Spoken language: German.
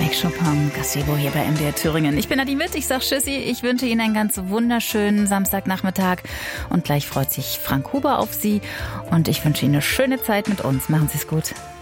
Frédéric Chopin, Gazebo hier bei MDR Thüringen. Ich bin Nadine Witt, ich sag Tschüssi, ich wünsche Ihnen einen ganz wunderschönen Samstagnachmittag und gleich freut sich Frank Huber auf Sie und ich wünsche Ihnen eine schöne Zeit mit uns. Machen Sie es gut.